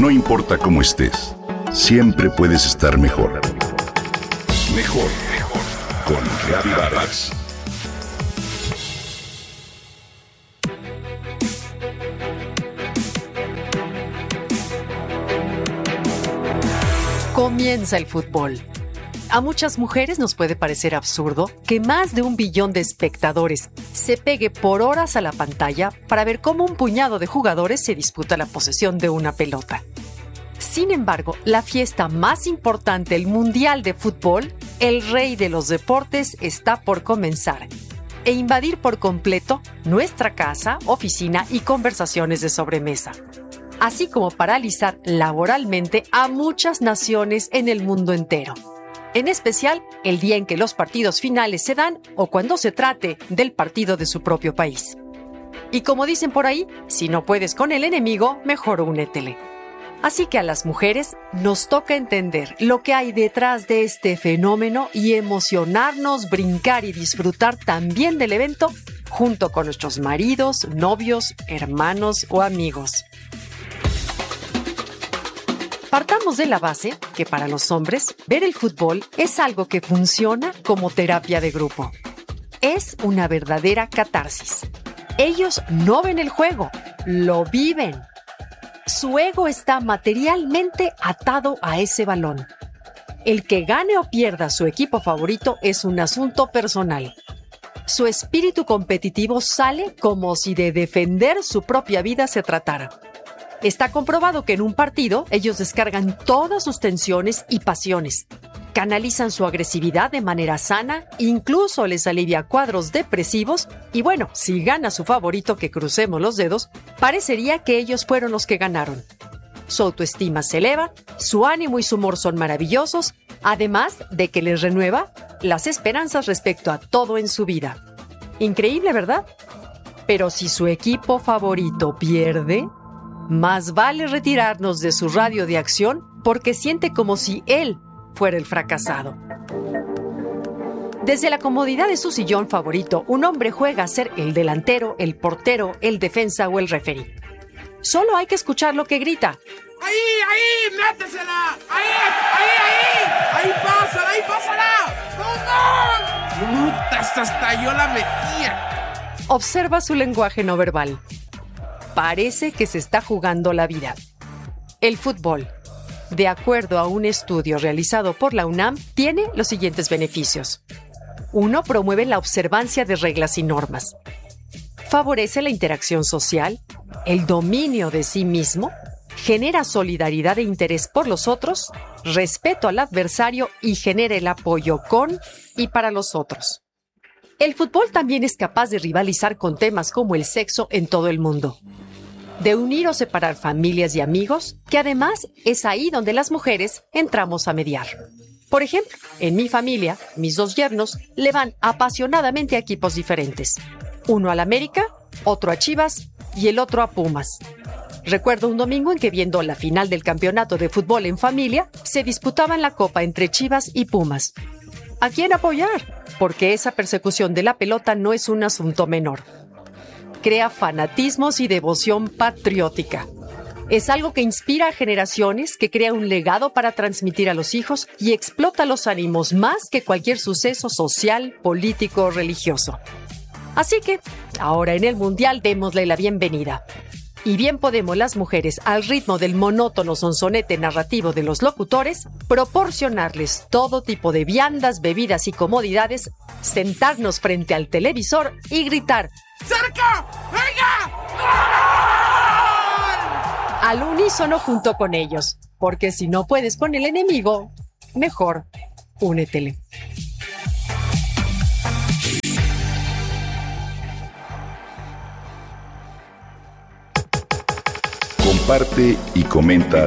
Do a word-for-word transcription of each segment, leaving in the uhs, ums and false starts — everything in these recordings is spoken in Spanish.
No importa cómo estés, siempre puedes estar mejor. Mejor, mejor. Con Gaby Vargas. Comienza el fútbol. A muchas mujeres nos puede parecer absurdo que más de un billón de espectadores se pegue por horas a la pantalla para ver cómo un puñado de jugadores se disputa la posesión de una pelota. Sin embargo, la fiesta más importante, el Mundial de Fútbol, el rey de los deportes, está por comenzar e invadir por completo nuestra casa, oficina y conversaciones de sobremesa, así como paralizar laboralmente a muchas naciones en el mundo entero. En especial, el día en que los partidos finales se dan o cuando se trate del partido de su propio país. Y como dicen por ahí, si no puedes con el enemigo, mejor únetele. Así que a las mujeres nos toca entender lo que hay detrás de este fenómeno y emocionarnos, brincar y disfrutar también del evento junto con nuestros maridos, novios, hermanos o amigos. Partamos de la base que para los hombres, ver el fútbol es algo que funciona como terapia de grupo. Es una verdadera catarsis. Ellos no ven el juego, lo viven. Su ego está materialmente atado a ese balón. El que gane o pierda su equipo favorito es un asunto personal. Su espíritu competitivo sale como si de defender su propia vida se tratara. Está comprobado que en un partido ellos descargan todas sus tensiones y pasiones, canalizan su agresividad de manera sana, incluso les alivia cuadros depresivos y bueno, si gana su favorito, que crucemos los dedos, parecería que ellos fueron los que ganaron. Su autoestima se eleva, su ánimo y su humor son maravillosos, además de que les renueva las esperanzas respecto a todo en su vida. Increíble, ¿verdad? Pero si su equipo favorito pierde, más vale retirarnos de su radio de acción porque siente como si él fuera el fracasado. Desde la comodidad de su sillón favorito, un hombre juega a ser el delantero, el portero, el defensa o el referí. Solo hay que escuchar lo que grita. ¡Ahí, ahí! ¡Métesela! ¡Ahí, ahí, ahí! ¡Ahí pásala, ahí pásala! ¡No, no! ¡Puta, hasta estalló la mejilla! Observa su lenguaje no verbal. Parece que se está jugando la vida. El fútbol, de acuerdo a un estudio realizado por la UNAM, tiene los siguientes beneficios. Uno, promueve la observancia de reglas y normas. Favorece la interacción social, el dominio de sí mismo, genera solidaridad e interés por los otros, respeto al adversario y genera el apoyo con y para los otros. El fútbol también es capaz de rivalizar con temas como el sexo en todo el mundo, de unir o separar familias y amigos, que además es ahí donde las mujeres entramos a mediar. Por ejemplo, en mi familia, mis dos yernos le van apasionadamente a equipos diferentes. Uno al América, otro a Chivas y el otro a Pumas. Recuerdo un domingo en que, viendo la final del campeonato de fútbol en familia, se disputaban la copa entre Chivas y Pumas. ¿A quién apoyar? Porque esa persecución de la pelota no es un asunto menor. Crea fanatismos y devoción patriótica. Es algo que inspira a generaciones, que crea un legado para transmitir a los hijos y explota los ánimos más que cualquier suceso social, político o religioso. Así que, ahora en el Mundial démosle la bienvenida. Y bien podemos las mujeres, al ritmo del monótono sonsonete narrativo de los locutores, proporcionarles todo tipo de viandas, bebidas y comodidades, sentarnos frente al televisor y gritar ¡Cerca! ¡Venga! ¡Gol! Al unísono junto con ellos, porque si no puedes con el enemigo, mejor únetele. Comparte y comenta.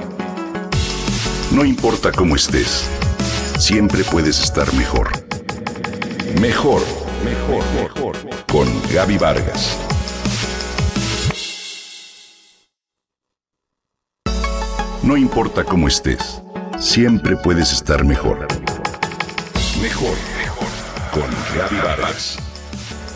No importa cómo estés, siempre puedes estar mejor. Mejor, mejor, mejor. Con Gaby Vargas. No importa cómo estés, siempre puedes estar mejor. Mejor, mejor. Con Gaby Vargas.